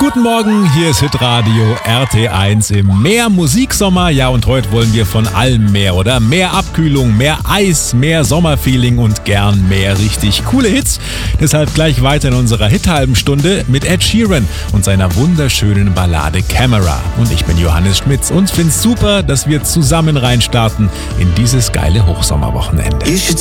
Guten Morgen, hier ist Hitradio RT1 im Meer Musiksommer. Ja, und heute wollen wir von allem mehr, oder? Mehr Abkühlung, mehr Eis, mehr Sommerfeeling und gern mehr richtig coole Hits. Deshalb gleich weiter in unserer Hit-halben Stunde mit Ed Sheeran und seiner wunderschönen Ballade Camera. Und ich bin Johannes Schmitz und find's super, dass wir zusammen reinstarten in dieses geile Hochsommerwochenende. You should